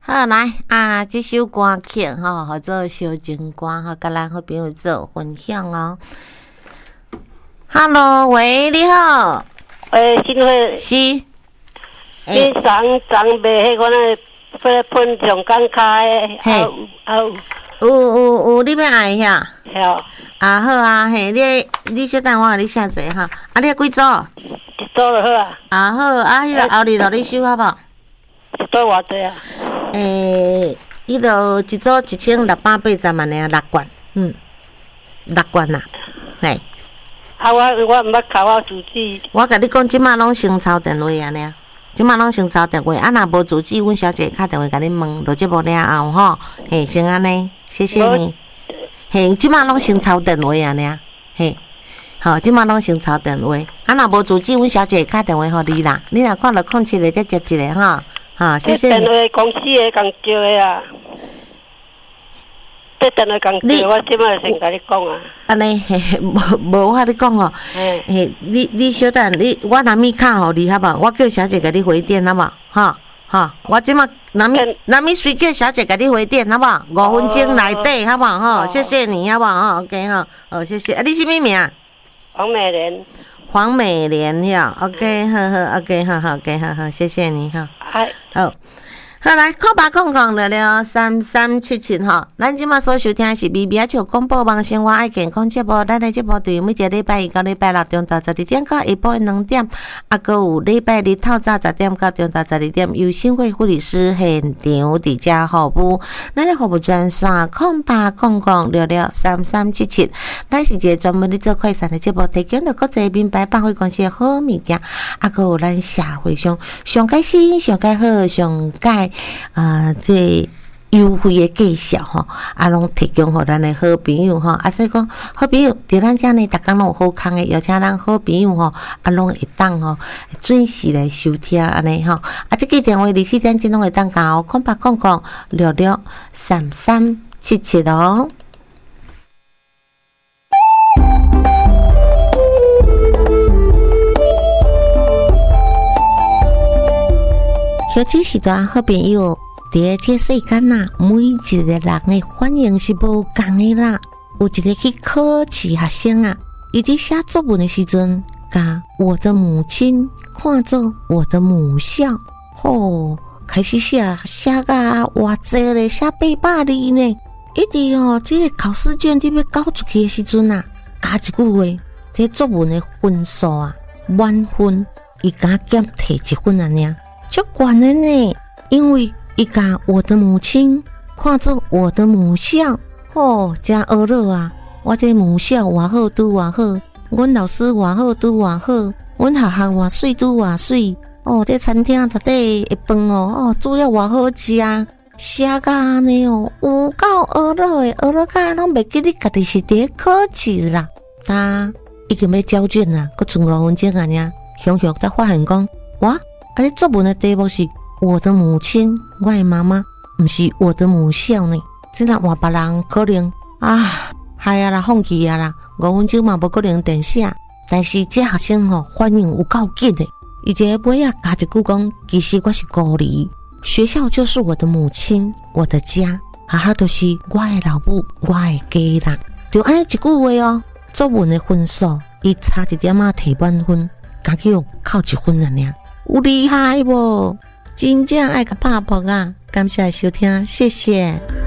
好来啊，这首歌曲吼，叫做小情歌吼，甲咱好朋友做分享哦。Hello， 喂，你好。 新会是。 你长辈迄个那喷上港开有，你要爱遐？ 吓。 啊好啊，嘿，你小等我，你下载哈。啊，你几组？ 一组就好啊。 啊好，啊，迄个后日落你收好无？ 一组偌济啊？ 迄个一组1680万的6罐，6罐啦，嘿。 啊，我毋捌考我主机。 我甲你讲，即马拢先抄电话啊呢，即马拢先抄电话。啊，若无主机，阮小姐敲电话甲你问，落节目了后吼，嘿，先安尼，谢谢你。嘿，即马拢先抄电话啊呢，嘿，好，即马拢先抄电话。啊，若无主机，阮小姐敲电话互你啦。你若看到空7个，再接一个吼。哈，谢谢你。 电话公司的共叫的啊。这电话共叫，我即摆先甲你讲啊。 安尼嘿，无我甲你讲哦。嘿，你小等，我若咪敲互你好无？我叫小姐甲你回电好无？哈，我即马若咪随叫小姐甲你回电好无？5分钟内底好无？吼，谢谢你好无？吼 ，OK 吼，哦，谢谢。啊，你什么名？ 黄美莲。 黄美莲呀 ，OK， 好 ，OK， 好 ，OK， 好，谢谢你哈。好。好来，空白空空聊聊3377吼，咱即马所收听的是微微啊像广播网生活爱健康节目，咱的节目对每一个礼拜一到礼拜六中昼12点到下晡2点，啊，搁有礼拜日透早10点到中昼12点，由新会护理师现场伫遮服务。咱的服务专线空白空空聊聊3377，咱是一个专门咧做快闪的节目，提供着国际名牌百货公司的好物件，啊，搁有咱社会上上介新、上介好、上介。这优惠的介绍吼，啊，拢提供互咱的好朋友吼，啊，所以讲好朋友伫咱遮呢，逐工拢有好康的，邀请咱好朋友吼，啊，拢会当吼准时来收听安尼吼，啊，这个电话24点钟拢会当交0800663377哦。尤其是大好朋友，伫这世间呐，每一个人的反应是无共的啦。有一个去考试学生啊，伊伫写作文的时阵，甲我的母亲看作我的母校，开始写甲偌济咧，写800字呢。一直这个考试卷伫要交出去的时阵啊，加一句话，这作文的分数啊，满分，伊加减摕1分啊尔。足悬的呢，因为伊甲我的母亲看作我的母校，真恶乐啊！我这母校偌好拄偌好，阮老师偌好拄偌好，阮学校偌水拄偌水，这餐厅内底的饭煮了偌好食，写甲安尼有够恶乐的，恶乐甲拢袂记你家己是伫考试啦。已经要交卷啦，佫剩5分钟啊尔，熊才发现讲，哇！这作文的题目是我的母亲，我的妈妈，不是我的母校呢。这若换别人可能害啊啦，放弃啊啦，5分钟嘛无可能填写。但是这学生反应有够紧的，伊这尾啊加一句讲，其实我是孤儿，学校就是我的母亲，我的家，学校就是我的老母，我的家人。就安尼一句话作文的分数，伊差1点仔摕满分，加叫扣1分啊尔。有厉害无？真正爱甲拍扑啊！感谢收听，谢谢。